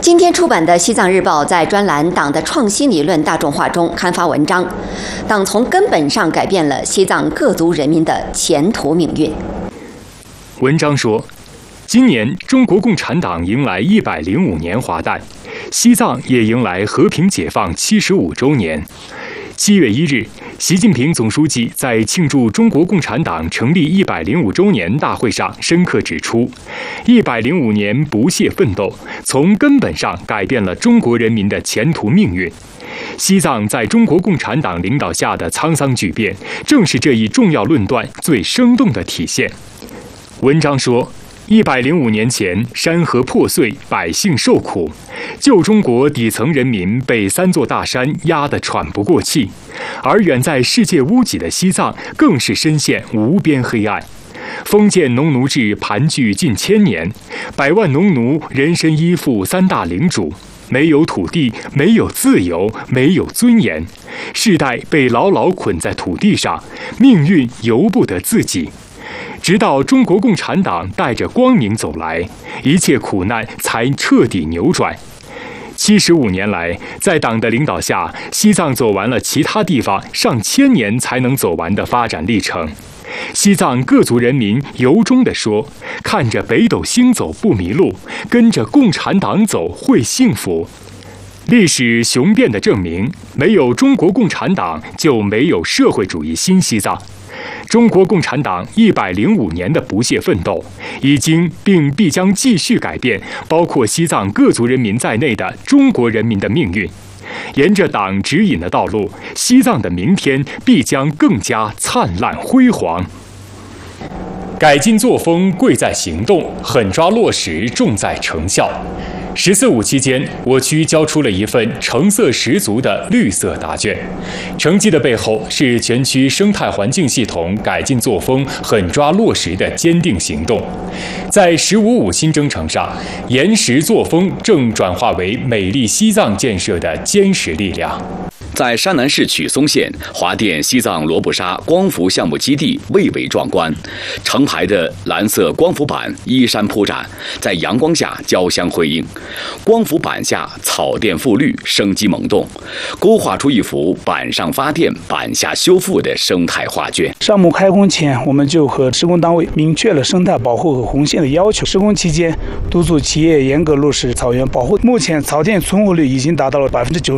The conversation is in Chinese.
今天出版的《西藏日报》在专栏“党的创新理论大众化”中刊发文章，党从根本上改变了西藏各族人民的前途命运。 文章说，今年中国共产党迎来105年华诞，西藏也迎来和平解放75周年。7月1日，习近平总书记在庆祝中国共产党成立105周年大会上深刻指出，105年不懈奋斗，从根本上改变了中国人民的前途命运。西藏在中国共产党领导下的沧桑巨变，正是这一重要论断最生动的体现。文章说，105年前，山河破碎，百姓受苦，旧中国底层人民被3座大山压得喘不过气，而远在世界屋脊的西藏更是深陷无边黑暗。封建农奴制盘踞近1000年，百万农奴人身依附3大领主，没有土地，没有自由，没有尊严，世代被牢牢捆在土地上，命运由不得自己。直到中国共产党带着光明走来，一切苦难才彻底扭转。75年来，在党的领导下，西藏走完了其他地方上千年才能走完的发展历程。西藏各族人民由衷地说，看着北斗星走不迷路，跟着共产党走会幸福。历史雄辩地证明，没有中国共产党，就没有社会主义新西藏。中国共产党105年的不懈奋斗，已经并必将继续改变包括西藏各族人民在内的中国人民的命运。沿着党指引的道路，西藏的明天必将更加灿烂辉煌。改进作风贵在行动，狠抓落实重在成效。14·5期间，我区交出了一份成色十足的绿色答卷。成绩的背后是全区生态环境系统改进作风狠抓落实的坚定行动。在15·5新征程上，严实作风正转化为美丽西藏建设的坚实力量。 在山南市曲松县华电西藏罗布沙光伏项目基地蔚为壮观，成排的蓝色光伏板依山铺展，在阳光下交相辉映。光伏板下草甸覆绿，生机萌动，勾画出一幅板上发电、板下修复的生态画卷。 项目开工前，我们就和施工单位明确了生态保护和红线的要求。施工期间，督促企业严格落实草原保护。目前草甸存活率已经达到了90%。